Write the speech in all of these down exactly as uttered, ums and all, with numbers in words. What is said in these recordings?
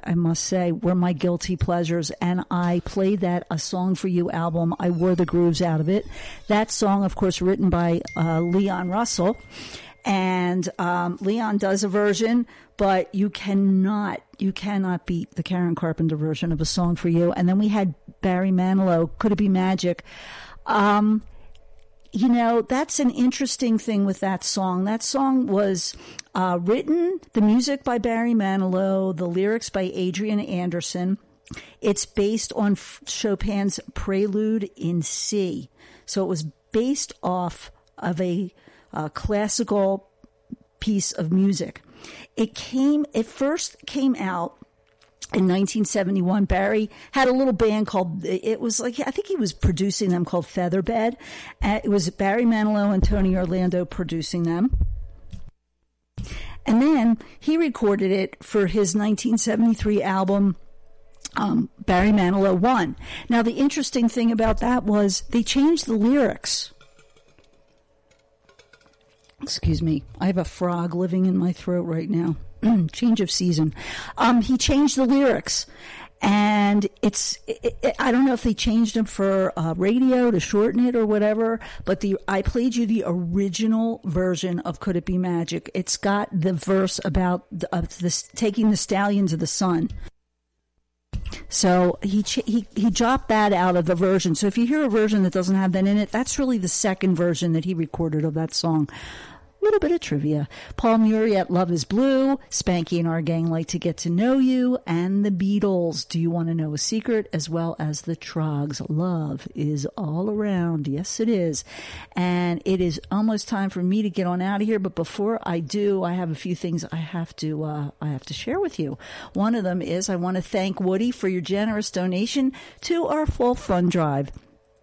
I must say, were my guilty pleasures. And I played that A Song for You album. I wore the grooves out of it. That song, of course, written by uh, Leon Russell. And um, Leon does a version, but you cannot, you cannot beat the Karen Carpenter version of A Song for You. And then we had Barry Manilow, Could It Be Magic? Um, you know, that's an interesting thing with that song. That song was uh, written, the music by Barry Manilow, the lyrics by Adrian Anderson. It's based on Chopin's Prelude in C. So it was based off of a Uh, classical piece of music. It came, it first came out in nineteen seventy-one. Barry had a little band called, it was like, I think he was producing them, called Featherbed. Uh, it was Barry Manilow and Tony Orlando producing them. And then he recorded it for his nineteen seventy-three album, um, Barry Manilow One. Now, the interesting thing about that was they changed the lyrics. Excuse me. I have a frog living in my throat right now. Change of season. Um, he changed the lyrics, and it's, it, it, I don't know if they changed them for uh, radio to shorten it or whatever, but the, I played you the original version of Could It Be Magic. It's got the verse about the, uh, this, taking the stallion to the sun. So he, he he dropped that out of the version. So if you hear a version that doesn't have that in it, that's really the second version that he recorded of that song. A little bit of trivia. Paul Muriat, Love is Blue. Spanky and Our Gang Like to Get to Know You. And the Beatles, Do You Want to Know a Secret? As well as the Troggs, Love is All Around. Yes, it is. And it is almost time for me to get on out of here. But before I do, I have a few things I have to uh, I have to share with you. One of them is I want to thank Woody for your generous donation to our fall fund drive.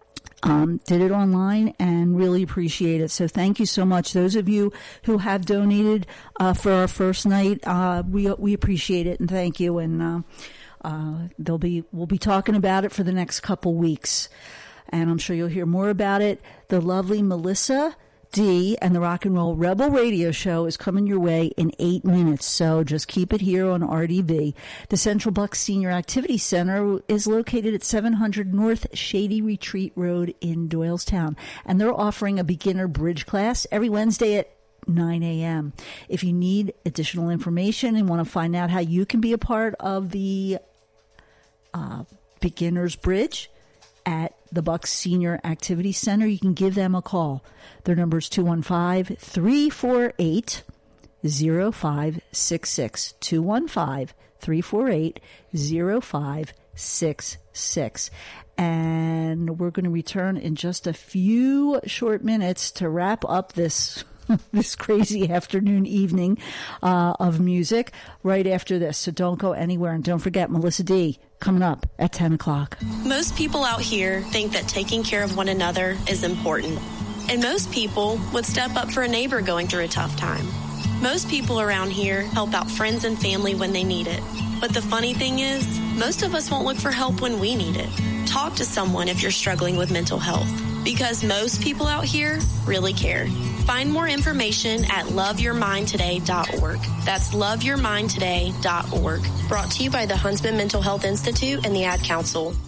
Um, did it online and really appreciate it. So thank you so much. Those of you who have donated uh, for our first night, uh, we we appreciate it and thank you. And uh, uh, they'll be we'll be talking about it for the next couple weeks, and I'm sure you'll hear more about it. The lovely Melissa D and the Rock and Roll Rebel Radio Show is coming your way in eight minutes, so just keep it here on R D V. The Central Bucks Senior Activity Center is located at seven hundred North Shady Retreat Road in Doylestown, and they're offering a beginner bridge class every Wednesday at nine a.m. If you need additional information and want to find out how you can be a part of the uh, beginner's bridge at the Bucks Senior Activity Center, you can give them a call. Their number is two one five, three four eight, zero five six six. two one five, three four eight, zero five six six. And we're going to return in just a few short minutes to wrap up this this crazy afternoon evening uh, of music right after this. So don't go anywhere. And don't forget, Melissa D coming up at ten o'clock. Most people out here think that taking care of one another is important. And most people would step up for a neighbor going through a tough time. Most people around here help out friends and family when they need it. But the funny thing is, most of us won't look for help when we need it. Talk to someone if you're struggling with mental health, because most people out here really care. Find more information at love your mind today dot org. That's love your mind today dot org. Brought to you by the Huntsman Mental Health Institute and the Ad Council.